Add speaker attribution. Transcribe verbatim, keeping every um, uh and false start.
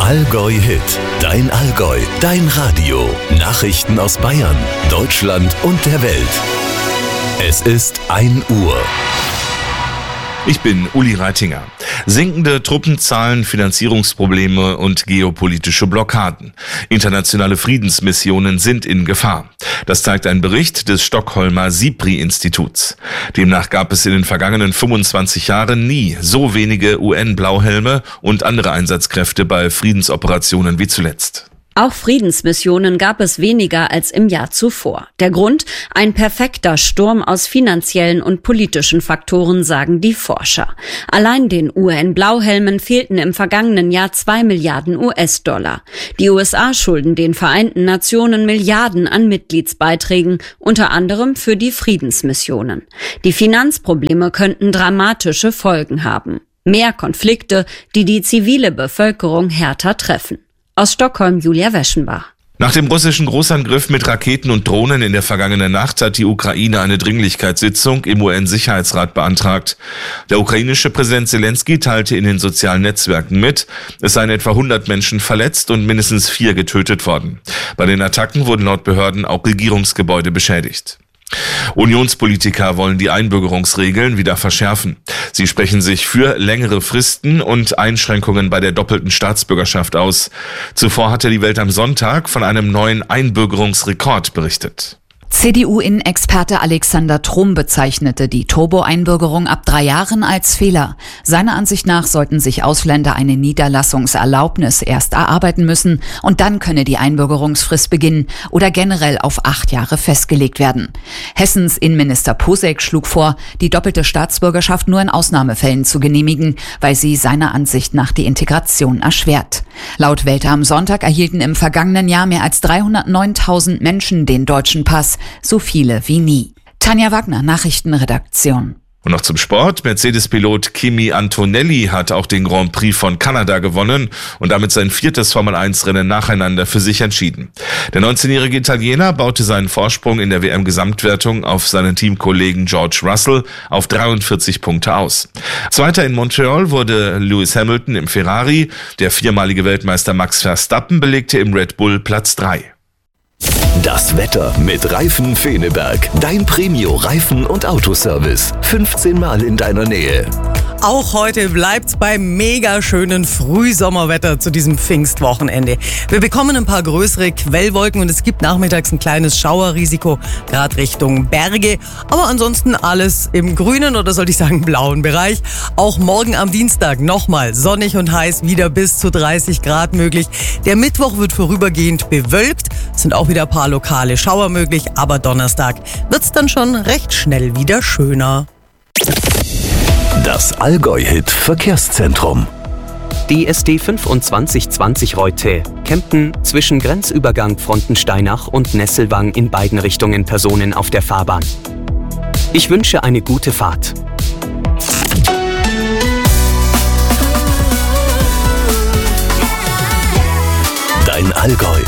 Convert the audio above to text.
Speaker 1: Allgäu-Hit. Dein Allgäu, dein Radio. Nachrichten aus Bayern, Deutschland und der Welt. Es ist ein Uhr.
Speaker 2: Ich bin Uli Reitinger. Sinkende Truppenzahlen, Finanzierungsprobleme und geopolitische Blockaden. Internationale Friedensmissionen sind in Gefahr. Das zeigt ein Bericht des Stockholmer SIPRI-Instituts. Demnach gab es in den vergangenen fünfundzwanzig Jahren nie so wenige U N-Blauhelme und andere Einsatzkräfte bei Friedensoperationen wie zuletzt.
Speaker 3: Auch Friedensmissionen gab es weniger als im Jahr zuvor. Der Grund? Ein perfekter Sturm aus finanziellen und politischen Faktoren, sagen die Forscher. Allein den U N-Blauhelmen fehlten im vergangenen Jahr zwei Milliarden U S-Dollar. Die U S A schulden den Vereinten Nationen Milliarden an Mitgliedsbeiträgen, unter anderem für die Friedensmissionen. Die Finanzprobleme könnten dramatische Folgen haben. Mehr Konflikte, die die zivile Bevölkerung härter treffen. Aus Stockholm, Julia Weschenbach.
Speaker 2: Nach dem russischen Großangriff mit Raketen und Drohnen in der vergangenen Nacht hat die Ukraine eine Dringlichkeitssitzung im U N-Sicherheitsrat beantragt. Der ukrainische Präsident Zelensky teilte in den sozialen Netzwerken mit, es seien etwa hundert Menschen verletzt und mindestens vier getötet worden. Bei den Attacken wurden laut Behörden auch Regierungsgebäude beschädigt. Unionspolitiker wollen die Einbürgerungsregeln wieder verschärfen. Sie sprechen sich für längere Fristen und Einschränkungen bei der doppelten Staatsbürgerschaft aus. Zuvor hatte die Welt am Sonntag von einem neuen Einbürgerungsrekord berichtet.
Speaker 4: C D U-Innenexperte Alexander Trom bezeichnete die Turbo-Einbürgerung ab drei Jahren als Fehler. Seiner Ansicht nach sollten sich Ausländer eine Niederlassungserlaubnis erst erarbeiten müssen und dann könne die Einbürgerungsfrist beginnen oder generell auf acht Jahre festgelegt werden. Hessens Innenminister Posek schlug vor, die doppelte Staatsbürgerschaft nur in Ausnahmefällen zu genehmigen, weil sie seiner Ansicht nach die Integration erschwert. Laut Welt am Sonntag erhielten im vergangenen Jahr mehr als dreihundertneuntausend Menschen den deutschen Pass, so viele wie nie. Tanja Wagner, Nachrichtenredaktion.
Speaker 2: Und noch zum Sport. Mercedes-Pilot Kimi Antonelli hat auch den Grand Prix von Kanada gewonnen und damit sein viertes Formel eins Rennen nacheinander für sich entschieden. Der neunzehnjährige Italiener baute seinen Vorsprung in der W M-Gesamtwertung auf seinen Teamkollegen George Russell auf dreiundvierzig Punkte aus. Zweiter in Montreal wurde Lewis Hamilton im Ferrari. Der viermalige Weltmeister Max Verstappen belegte im Red Bull Platz drei.
Speaker 1: Das Wetter mit Reifen Feneberg. Dein Premio-Reifen- und Autoservice. fünfzehn Mal in deiner Nähe.
Speaker 5: Auch heute bleibt's beim mega schönen Frühsommerwetter zu diesem Pfingstwochenende. Wir bekommen ein paar größere Quellwolken und es gibt nachmittags ein kleines Schauerrisiko, gerade Richtung Berge. Aber ansonsten alles im grünen oder sollte ich sagen blauen Bereich. Auch morgen am Dienstag nochmal sonnig und heiß, wieder bis zu dreißig Grad möglich. Der Mittwoch wird vorübergehend bewölkt, es sind auch wieder ein paar lokale Schauer möglich, aber Donnerstag wird's dann schon recht schnell wieder schöner.
Speaker 1: Das Allgäu-Hit Verkehrszentrum.
Speaker 6: Die S D fünfundzwanzig zwanzig Reute Kempten zwischen Grenzübergang Frontensteinach und Nesselwang in beiden Richtungen Personen auf der Fahrbahn. Ich wünsche eine gute Fahrt.
Speaker 1: Dein Allgäu.